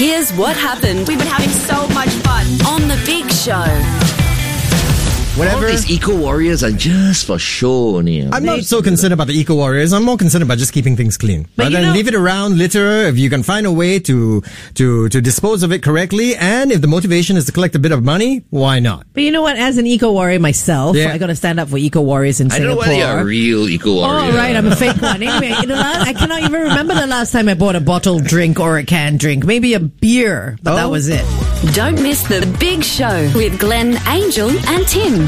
Here's what happened We've been having so much fun. on The Big Show. All Whatever. these eco-warriors are just for show only. I'm not so concerned about the eco-warriors. I'm more concerned about just keeping things clean. But Rather you than know- leave it around, litter, if you can find a way to dispose of it correctly, and if the motivation is to collect a bit of money, why not? But you know what? As an eco-warrior myself, Yeah. I got to stand up for eco-warriors in I don't know Singapore. whether you're a real eco-warrior. Oh, right. I'm a fake one. Anyway, I cannot even remember the last time I bought a bottled drink or a canned drink. Maybe a beer, but that was it. Don't miss The Big Show with Glenn, Angel and Tim.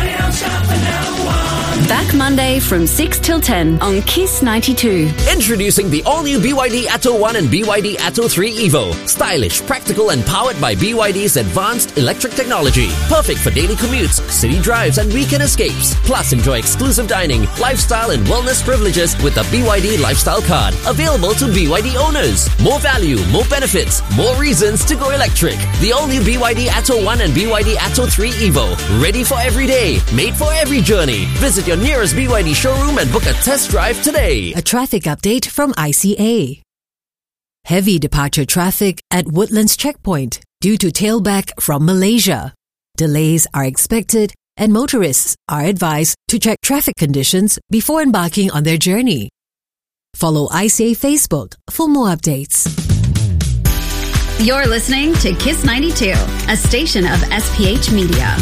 Back Monday from 6 till 10 on Kiss 92. Introducing the all-new BYD Atto 1 and BYD Atto 3 Evo. Stylish, practical, and powered by BYD's advanced electric technology. Perfect for daily commutes, city drives, and weekend escapes. Plus, enjoy exclusive dining, lifestyle, and wellness privileges with the BYD Lifestyle Card. Available to BYD owners. More value, more benefits, more reasons to go electric. The all-new BYD Atto 1 and BYD Atto 3 Evo. Ready for every day. Made for every journey. Visit your nearest BYD showroom and book a test drive today. A traffic update from ICA. Heavy departure traffic at Woodlands Checkpoint due to tailback from Malaysia. Delays are expected and motorists are advised to check traffic conditions before embarking on their journey. Follow ICA Facebook for more updates. You're listening to Kiss 92, a station of SPH Media.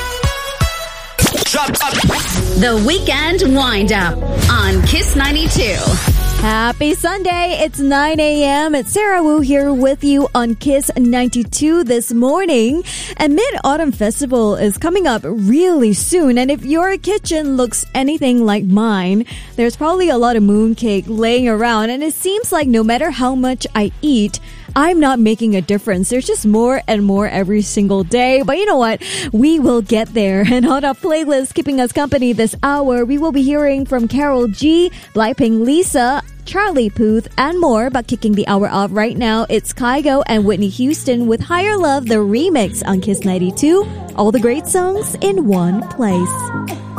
The Weekend Wind-Up on Kiss 92. Happy Sunday. It's 9 a.m. It's Sarah Wu here with you on Kiss 92 this morning. And Mid-Autumn Festival is coming up really soon. And if your kitchen looks anything like mine, there's probably a lot of mooncake laying around. And it seems like no matter how much I eat, I'm not making a difference. There's just more and more every single day. But you know what? We will get there. And on our playlist, keeping us company this hour, we will be hearing from Karol G, Blackpink Lisa, Charlie Puth, and more. But kicking the hour off right now, it's Kygo and Whitney Houston with Higher Love, the remix on Kiss 92. All the great songs in one place.